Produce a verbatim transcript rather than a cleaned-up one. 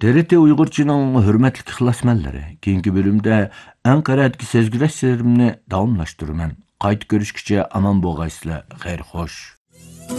T R T Uyg'urchining hurmatli ixlosmandlari, keyingi bölümde Anqaradagi sezgirash sirrimni davomlashtiraman. Qayta ko'rishguncha omon bo'lg'aysizlar. Xayr xo'sh.